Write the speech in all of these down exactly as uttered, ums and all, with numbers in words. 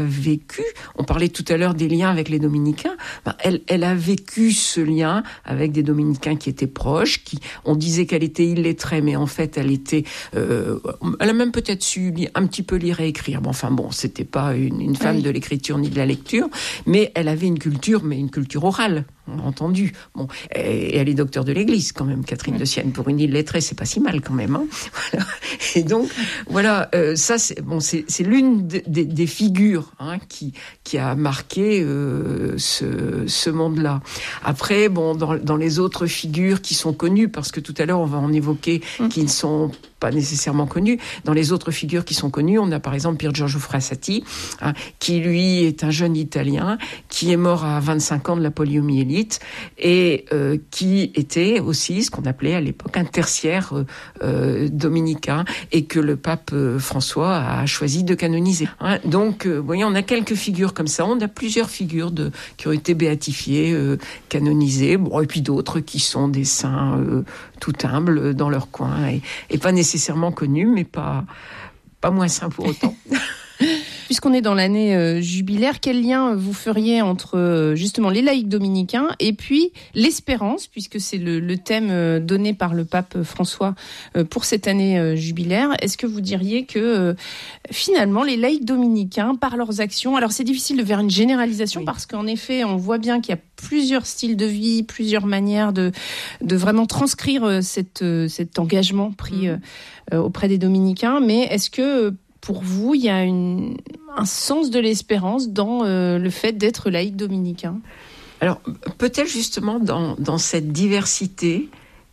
vécu, on parlait tout à l'heure des liens avec les dominicains, ben elle, elle a vécu ce lien avec des dominicains qui étaient proches, qui, on disait qu'elle était illettrée, mais en fait elle était, euh, elle a même peut-être su un petit peu lire et écrire, bon, enfin bon, c'était pas une, une femme oui. de l'écriture ni de la lecture, mais elle avait une culture, mais une culture orale, entendu. Bon, et elle est docteur de l'Église quand même, Catherine de Sienne, pour une illettrée, c'est pas si mal quand même, hein. Voilà. Et donc, voilà, euh, ça c'est bon, c'est, c'est l'une des, des, des figures hein, qui qui a marqué euh, ce ce monde-là. Après, bon, dans dans les autres figures qui sont connues, parce que tout à l'heure on va en évoquer, mmh. qui ne sont pas nécessairement connues. Dans les autres figures qui sont connues, on a par exemple Pier Giorgio Frassati, hein, qui lui est un jeune Italien qui est mort à vingt-cinq ans de la poliomyélite et euh, qui était aussi ce qu'on appelait à l'époque un tertiaire euh, euh, dominicain et que le pape euh, François a choisi de canoniser. Hein. Donc, euh, vous voyez, on a quelques figures comme ça. On a plusieurs figures de, qui ont été béatifiées, euh, canonisées, bon, et puis d'autres qui sont des saints euh, tout humbles dans leur coin et, et pas nécessairement connus, mais pas, pas moins saints pour autant. Puisqu'on est dans l'année euh, jubilaire, quel lien vous feriez entre euh, justement les laïcs dominicains et puis l'espérance, puisque c'est le, le thème euh, donné par le pape François euh, pour cette année euh, jubilaire. Est-ce que vous diriez que euh, finalement les laïcs dominicains, par leurs actions, alors c'est difficile de faire une généralisation oui. parce qu'en effet on voit bien qu'il y a plusieurs styles de vie, plusieurs manières de, de vraiment transcrire euh, cette, euh, cet engagement pris euh, euh, auprès des dominicains, mais est-ce que pour vous, il y a une, un sens de l'espérance dans euh, le fait d'être laïc dominicain ? Alors, peut-être justement dans, dans cette diversité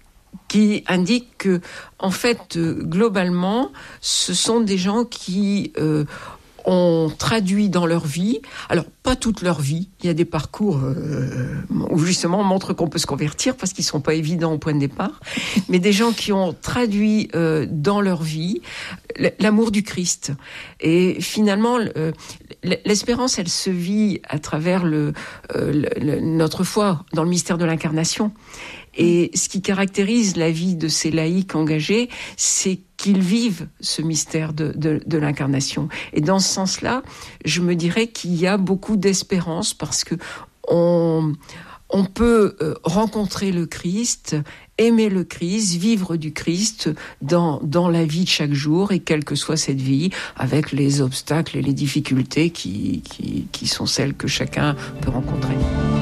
qui indique que, en fait, euh, globalement, ce sont des gens qui euh, ont traduit dans leur vie, alors pas toute leur vie, il y a des parcours euh, où justement on montre qu'on peut se convertir parce qu'ils sont pas évidents au point de départ, mais des gens qui ont traduit euh, dans leur vie l'amour du Christ. Et finalement, euh, l'espérance, elle se vit à travers le, euh, le, notre foi dans le mystère de l'incarnation. Et ce qui caractérise la vie de ces laïcs engagés, c'est qu'ils vivent ce mystère de, de, de l'incarnation. Et dans ce sens-là, je me dirais qu'il y a beaucoup d'espérance parce que on, on peut rencontrer le Christ, aimer le Christ, vivre du Christ dans, dans la vie de chaque jour, et quelle que soit cette vie, avec les obstacles et les difficultés qui, qui, qui sont celles que chacun peut rencontrer.